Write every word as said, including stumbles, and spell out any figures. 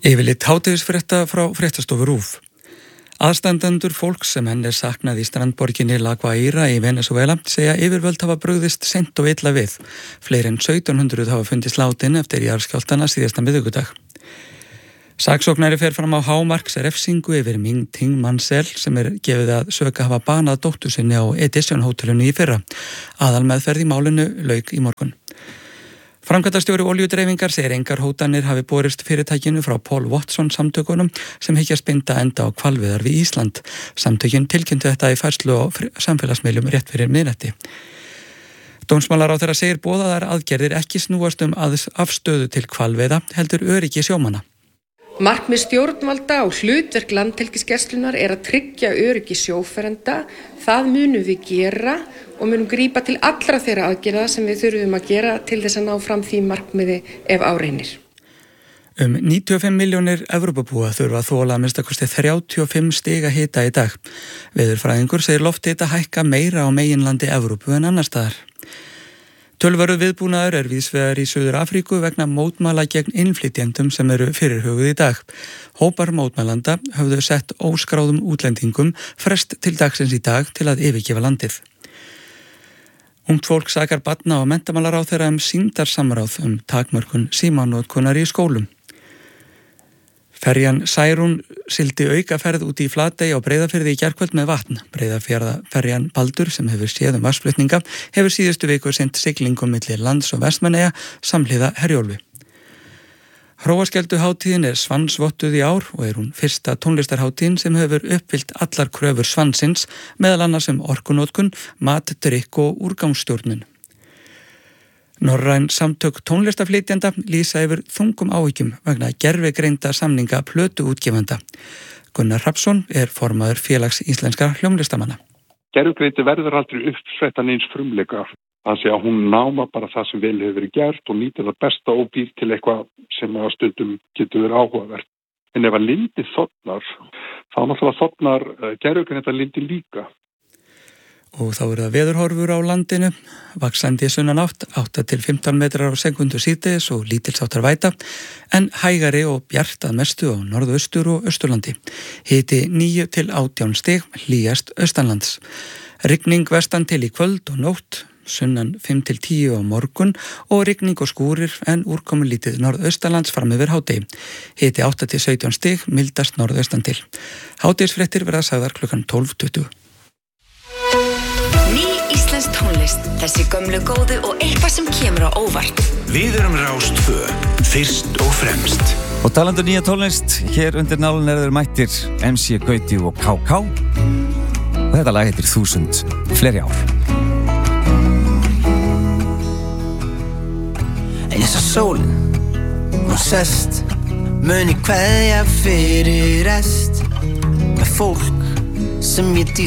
Yfirleitt hádegisfrétta frá fréttastofu RÚV. Aðstandendur fólks sem enn er saknað í strandborginni La Guaira í Venezuela segja yfirvöld hafa brugðist seint og illa við. Fleiri en sautján hundruð hafa fundist látin eftir jarðskjálftana síðasta miðvikudag. Saksóknari fer fram á hámarksrefsingu yfir Ming Ting Mansell sem er gefið að söka hafa banað dóttur sinni á Edition hótelinu í fyrra. Aðalmeðferð í málinu lauk í morgun. Framkvæmdastjóri olíudreifingar segir engar hótanir hafi borist fyrirtækinu frá Paul Watson samtökunum sem hyggjast binda enda á hvalveiðar við Ísland. Samtökin tilkynntu þetta í færslu á samfélagsmiðlum rétt fyrir miðnætti. Dómsmálaráðherra segir boðaðar aðgerðir ekki snúast um afstöðu til hvalveiða heldur öryggi sjómanna. Markmið stjórnvalda og hlutverk landhelgisgæslunnar er að tryggja öryggi sjófarenda. Það munum við gera og munum grípa til allra þeirra aðgerða sem við þurfum að gera til þess að ná fram því markmiði ef á reynir. Um níutíu og fimm milljónir Evrópubúa þurfa að þola að minnsta kosti þrjátíu og fimm stiga hita í dag. Veðurfræðingur segir lofthita hækka meira á meginlandi Evrópu en annars staðar. Tölvörðu viðbúnaður er víðsvegar í Suður Afríku vegna mótmæla gegn innflytjendum sem eru fyrirhuguð í dag. Hópar mótmælanda höfðu sett óskráðum útlendingum frest til dagsins í dag til að yfirgefa landið. Ungt fólk sakar barna og menntamálaráðherra um sýndarsamráð um takmörkun símanotkunar í skólum. Ferjan Særún sigldi aukaferð út í Flatey á Breiðafirði í gærkvöld með vatn. Breiðafjarðarferjan Baldur sem hefur séð um vatnsflutninga hefur síðustu viku sinnt siglingum milli lands og Vestmannaeyja samhliða Herjólfi. Hróaskjölduhátíðin er svansvottuð í ár og er hún fyrsta tónlistarhátíðin sem hefur uppfyllt allar kröfur svansins, meðal annars um orkunotkun, mat, drykk og úrgangsstjórnun. Norræn samtök tónlistaflytjanda lýsa yfir þungum áhyggjum vegna gervigreinda samninga plötuútgefanda. Gunnar Hrafnsson er formaður félags íslenskra hljómlistamanna. Gervigreindi verður aldrei uppfrættan eins frumleika. Þannig að hún náma bara það sem vel hefur verið gert og nýtir það besta og býr til eitthvað sem á stundum getur verið áhugavert. En ef að lindi þotnar, þá náttúrulega þotnar gervigreinda lindi líka. Og þá eru það veðurhorfur á landinu, vaxandi sunnanátt, átta til fimmtán metrar á sekundu síðdegis og lítilsháttar væta, en hægari og bjart að mestu á norðaustur og austurlandi. Hiti níu til átján stig, hlýjast austanlands. Rigning vestan til í kvöld og nótt, sunnan fimm til tíu á morgun og rigning og skúrir en úrkomu lítið norðaustanlands fram yfir hádegi. Hiti átta til sautján stig, mildast norðaustan til. Hádegisfréttir verða sagðar klukkan tólf tuttugu. Íslensk tónlist, þessi gömlu góðu og eitthvað sem kemur á óvart. Við erum Rás tvö, fyrst og fremst. Og talandi nýja tónlist, hér undir nálun er þeir mættir M C Gauti og K K. Og þetta lag heitir Þúsund fleiri ár. Eins og sólin, hún sest, muni kveðja fyrir rest. Með fólk sem ég dýrka